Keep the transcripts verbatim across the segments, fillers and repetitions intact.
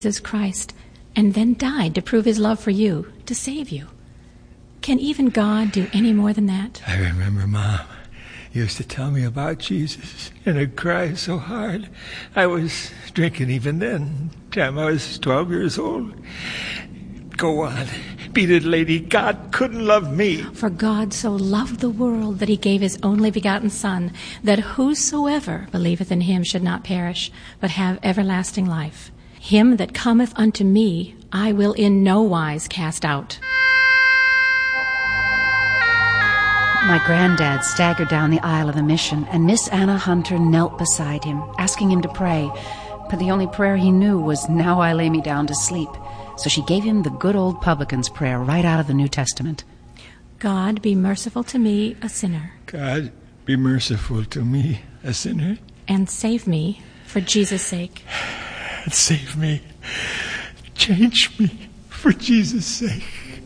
Jesus Christ, and then died to prove his love for you, to save you. Can even God do any more than that? I remember Mom used to tell me about Jesus, and I'd cry so hard. I was drinking even then, time I was twelve years old. Go on. Beat it, lady. God couldn't love me. For God so loved the world that he gave his only begotten Son, that whosoever believeth in him should not perish, but have everlasting life. Him that cometh unto me I will in no wise cast out. My granddad staggered down the aisle of the mission, and Miss Anna Hunter knelt beside him, asking him to pray. But the only prayer he knew was, "Now I lay me down to sleep." So she gave him the good old publican's prayer right out of the New Testament. God be merciful to me, a sinner. God be merciful to me, a sinner. And save me for Jesus' sake. And save me. Change me for Jesus' sake.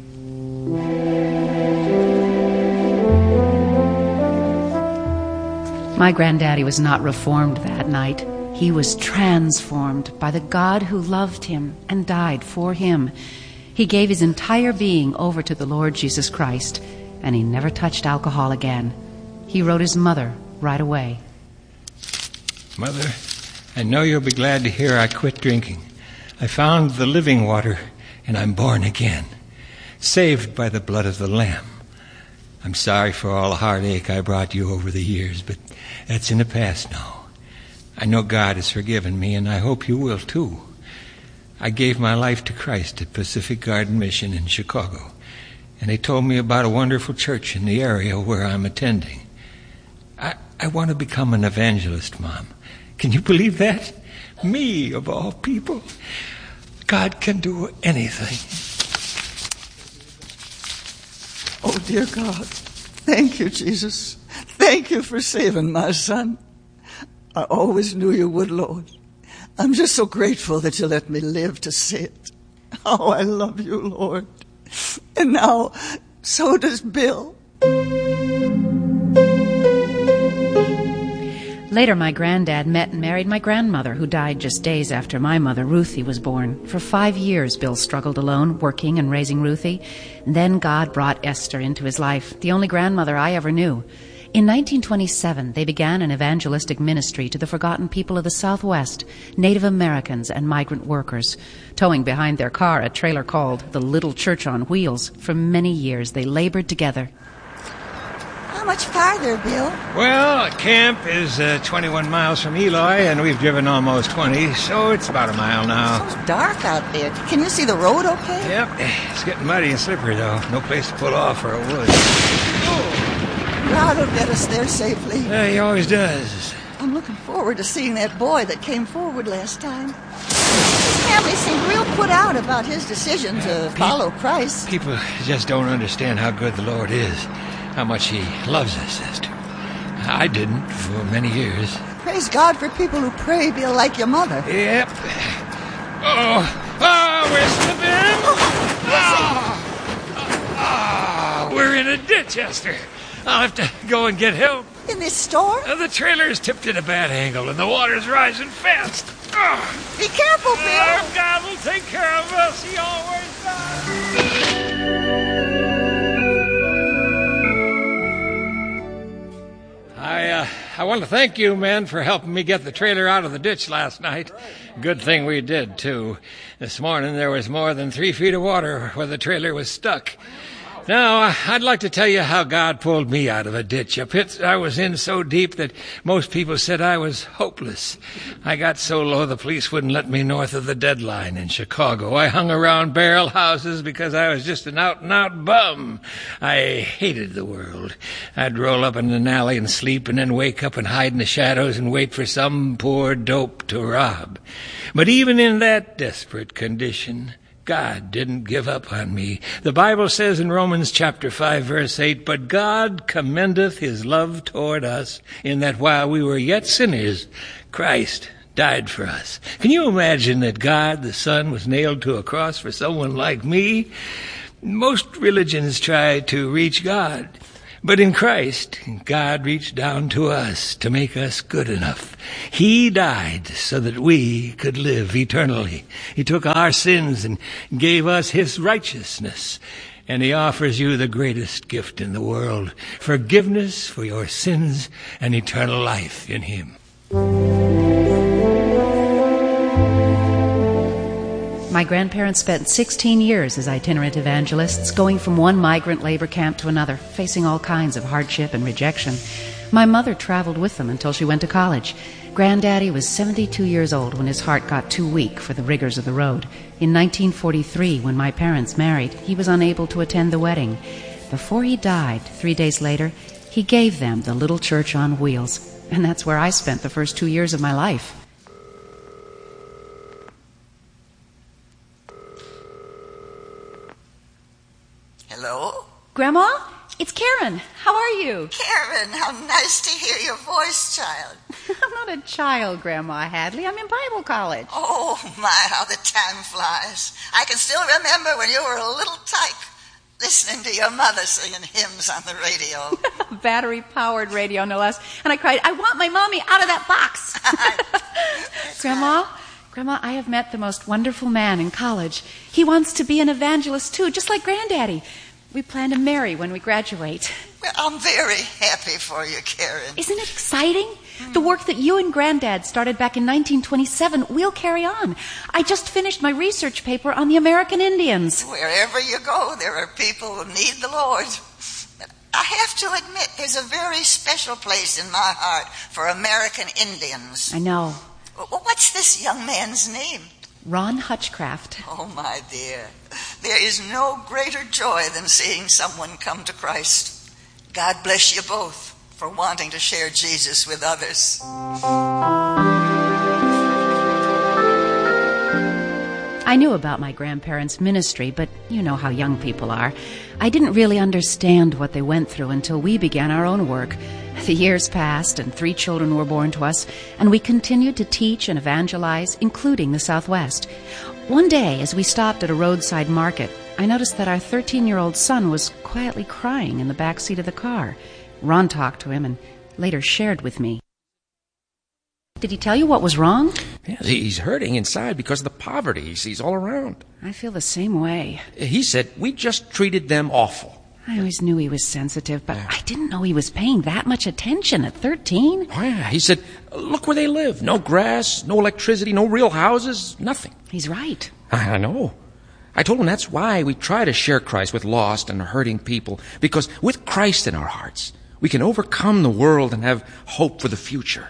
My granddaddy was not reformed that night. He was transformed by the God who loved him and died for him. He gave his entire being over to the Lord Jesus Christ, and he never touched alcohol again. He wrote his mother right away. Mother, I know you'll be glad to hear I quit drinking. I found the living water, and I'm born again, saved by the blood of the Lamb. I'm sorry for all the heartache I brought you over the years, but that's in the past now. I know God has forgiven me, and I hope you will too. I gave my life to Christ at Pacific Garden Mission in Chicago, and they told me about a wonderful church in the area where I'm attending. I, I want to become an evangelist, Mom. Can you believe that? Me, of all people. God can do anything. Oh, dear God, thank you, Jesus. Thank you for saving my son. I always knew you would, Lord. I'm just so grateful that you let me live to see it. Oh, I love you, Lord. And now, so does Bill. Later, my granddad met and married my grandmother, who died just days after my mother, Ruthie, was born. For five years, Bill struggled alone, working and raising Ruthie. And then God brought Esther into his life, the only grandmother I ever knew. In nineteen twenty-seven, they began an evangelistic ministry to the forgotten people of the Southwest, Native Americans and migrant workers. Towing behind their car a trailer called the Little Church on Wheels, for many years they labored together. How much farther, Bill? Well, camp is uh, twenty-one miles from Eloy, and we've driven almost twenty, so it's about a mile now. It's dark out there. Can you see the road okay? Yep. It's getting muddy and slippery, though. No place to pull off or a wood. Oh. God will get us there safely. Yeah, he always does. I'm looking forward to seeing that boy that came forward last time. His family seemed real put out about his decision to Pe- follow Christ. People just don't understand how good the Lord is, how much he loves us, sister. I didn't for many years. Praise God for people who pray, Bill, like your mother. Yep. Oh, oh, we're slipping. Oh, oh, oh, we're in a ditch, Esther. I'll have to go and get help. In this store? Uh, the trailer's tipped at a bad angle, and the water's rising fast. Oh. Be careful, Bill. Oh, God will take care of us. He always does. I, uh, I want to thank you, men, for helping me get the trailer out of the ditch last night. Good thing we did, too. This morning there was more than three feet of water where the trailer was stuck. Now, I'd like to tell you how God pulled me out of a ditch, a pit I was in so deep that most people said I was hopeless. I got so low the police wouldn't let me north of the deadline in Chicago. I hung around barrel houses because I was just an out-and-out bum. I hated the world. I'd roll up in an alley and sleep and then wake up and hide in the shadows and wait for some poor dope to rob. But even in that desperate condition, God didn't give up on me. The Bible says in Romans chapter five, verse eight, "But God commendeth his love toward us, in that while we were yet sinners, Christ died for us." Can you imagine that God, the Son, was nailed to a cross for someone like me? Most religions try to reach God, But in Christ, God reached down to us to make us good enough. He died so that we could live eternally. He took our sins and gave us His righteousness. And He offers you the greatest gift in the world, forgiveness for your sins and eternal life in Him. My grandparents spent sixteen years as itinerant evangelists, going from one migrant labor camp to another, facing all kinds of hardship and rejection. My mother traveled with them until she went to college. Granddaddy was seventy-two years old when his heart got too weak for the rigors of the road. In nineteen forty-three, when my parents married, he was unable to attend the wedding. Before he died, three days later, he gave them the little church on wheels. And that's where I spent the first two years of my life. Hello? Grandma, it's Karen. How are you? Karen, how nice to hear your voice, child. I'm not a child, Grandma Hadley. I'm in Bible college. Oh, my, how the time flies. I can still remember when you were a little tyke, listening to your mother singing hymns on the radio. Battery-powered radio, no less. And I cried, I want my mommy out of that box. Grandma, right. Grandma, I have met the most wonderful man in college. He wants to be an evangelist, too, just like Granddaddy. We plan to marry when we graduate. Well, I'm very happy for you, Karen. Isn't it exciting? Mm. The work that you and Granddad started back in nineteen twenty-seven, we'll carry on. I just finished my research paper on the American Indians. Wherever you go, there are people who need the Lord. But I have to admit, there's a very special place in my heart for American Indians. I know. Well, what's this young man's name? Ron Hutchcraft. Oh, my dear. There is no greater joy than seeing someone come to Christ. God bless you both for wanting to share Jesus with others. I knew about my grandparents' ministry, but you know how young people are. I didn't really understand what they went through until we began our own work. The years passed, and three children were born to us, and we continued to teach and evangelize, including the Southwest. One day, as we stopped at a roadside market, I noticed that our thirteen-year-old son was quietly crying in the back seat of the car. Ron talked to him and later shared with me. Did he tell you what was wrong? Yeah, he's hurting inside because of the poverty he sees all around. I feel the same way. He said, we just treated them awful. I always knew he was sensitive, but yeah. I didn't know he was paying that much attention at thirteen. Oh, yeah. He said, look where they live. No grass, no electricity, no real houses, nothing. He's right. I, I know. I told him that's why we try to share Christ with lost and hurting people, because with Christ in our hearts, we can overcome the world and have hope for the future.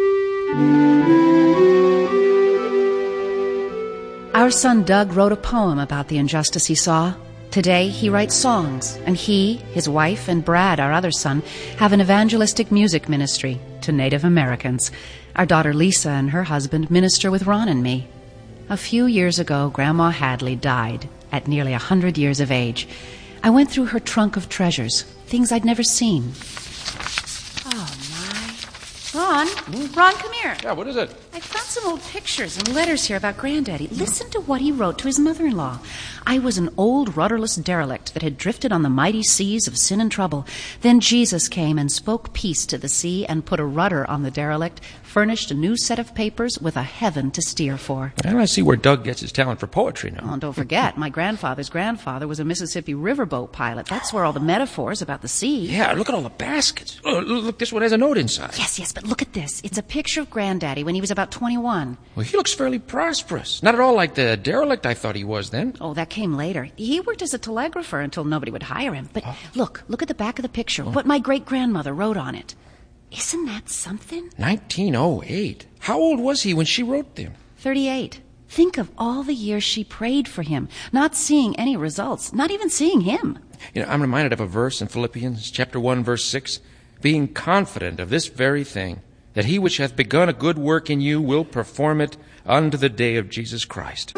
Our son Doug wrote a poem about the injustice he saw. Today, he writes songs, and he, his wife, and Brad, our other son, have an evangelistic music ministry to Native Americans. Our daughter Lisa and her husband minister with Ron and me. A few years ago, Grandma Hadley died at nearly a hundred years of age. I went through her trunk of treasures, things I'd never seen. Oh, my. Ron, Ron, come here. Yeah, what is it? I found some old pictures and letters here about Granddaddy. Listen to what he wrote to his mother-in-law. I was an old rudderless derelict that had drifted on the mighty seas of sin and trouble. Then Jesus came and spoke peace to the sea and put a rudder on the derelict, furnished a new set of papers with a heaven to steer for. Well, I see where Doug gets his talent for poetry now. Oh, and don't forget, my grandfather's grandfather was a Mississippi riverboat pilot. That's where all the metaphors about the sea. Yeah, look at all the baskets. Oh, look, this one has a note inside. Yes, yes, but look at this. It's a picture of Granddaddy when he was about twenty-one. Well, he looks fairly prosperous. Not at all like the derelict I thought he was then. Oh, that came later. He worked as a telegrapher until nobody would hire him. But oh. look, look at the back of the picture, oh. what my great-grandmother wrote on it. Isn't that something? nineteen oh eight. How old was he when she wrote them? thirty-eight. Think of all the years she prayed for him, not seeing any results, not even seeing him. You know, I'm reminded of a verse in Philippians chapter one, verse six, being confident of this very thing, that he which hath begun a good work in you will perform it unto the day of Jesus Christ.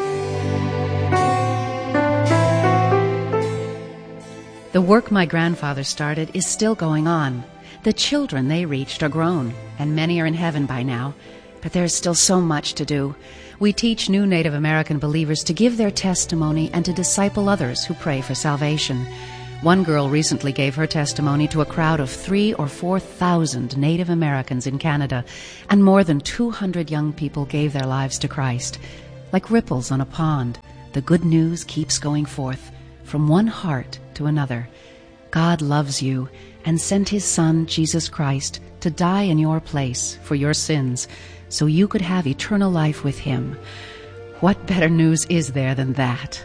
The work my grandfather started is still going on. The children they reached are grown, and many are in heaven by now. But there is still so much to do. We teach new Native American believers to give their testimony and to disciple others who pray for salvation. One girl recently gave her testimony to a crowd of three or four thousand Native Americans in Canada, and more than two hundred young people gave their lives to Christ. Like ripples on a pond, the good news keeps going forth from one heart to another. God loves you and sent His Son, Jesus Christ, to die in your place for your sins, so you could have eternal life with Him. What better news is there than that?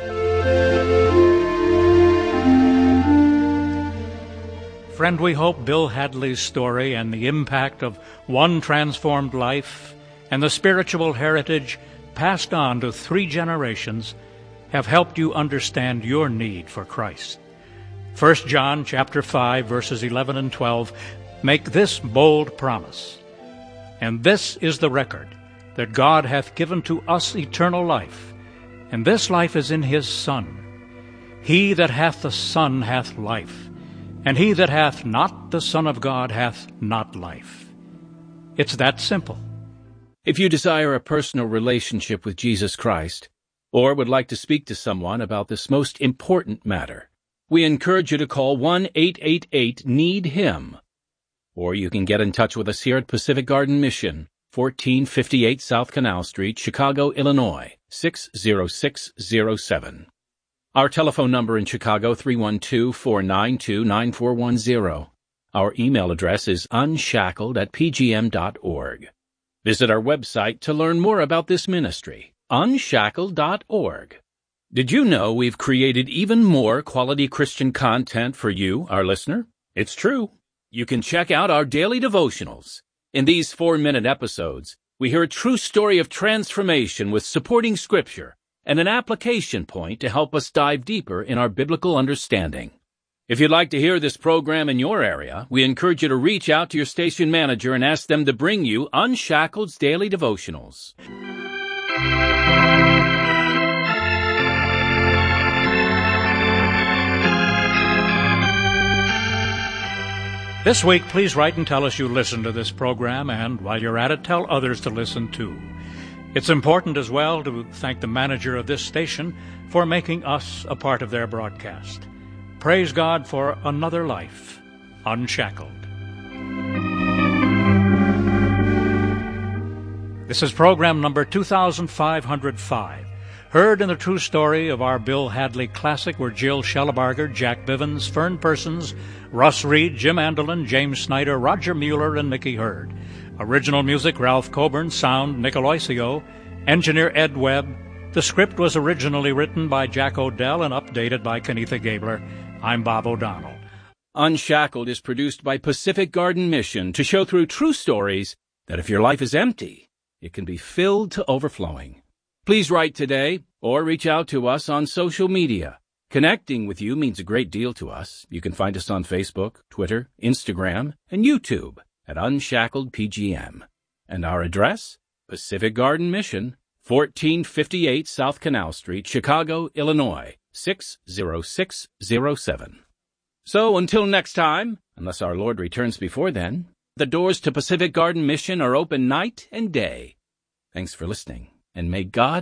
Friend, we hope Bill Hadley's story and the impact of one transformed life and the spiritual heritage passed on to three generations have helped you understand your need for Christ. First John chapter five, verses eleven and twelve make this bold promise. And this is the record, that God hath given to us eternal life, and this life is in His Son. He that hath the Son hath life, and he that hath not the Son of God hath not life. It's that simple. If you desire a personal relationship with Jesus Christ, or would like to speak to someone about this most important matter, we encourage you to call one eight eight eight need him. Or you can get in touch with us here at Pacific Garden Mission, fourteen fifty-eight South Canal Street, Chicago, Illinois, six zero six zero seven. Our telephone number in Chicago, three one two, four nine two, nine four one zero. Our email address is unshackled at p g m dot org. Visit our website to learn more about this ministry, unshackled dot org. Did you know we've created even more quality Christian content for you, our listener? It's true. You can check out our daily devotionals. In these four-minute episodes, we hear a true story of transformation with supporting scripture and an application point to help us dive deeper in our biblical understanding. If you'd like to hear this program in your area, we encourage you to reach out to your station manager and ask them to bring you Unshackled's Daily Devotionals. This week, please write and tell us you listened to this program, and while you're at it, tell others to listen too. It's important as well to thank the manager of this station for making us a part of their broadcast. Praise God for another life unshackled. This is program number two thousand five hundred five. Heard in the true story of our Bill Hadley Classic were Jill Schellebarger, Jack Bivens, Fern Persons, Russ Reed, Jim Andelin, James Snyder, Roger Mueller, and Nicky Hurd. Original music, Ralph Coburn. Sound, Nick Aloisio. Engineer, Ed Webb. The script was originally written by Jack Odell and updated by Kenitha Gabler. I'm Bob O'Donnell. Unshackled is produced by Pacific Garden Mission to show through true stories that if your life is empty, it can be filled to overflowing. Please write today or reach out to us on social media. Connecting with you means a great deal to us. You can find us on Facebook, Twitter, Instagram, and YouTube at Unshackled P G M. And our address, Pacific Garden Mission, fourteen fifty-eight South Canal Street, Chicago, Illinois, six zero six zero seven. So until next time, unless our Lord returns before then, the doors to Pacific Garden Mission are open night and day. Thanks for listening, and may God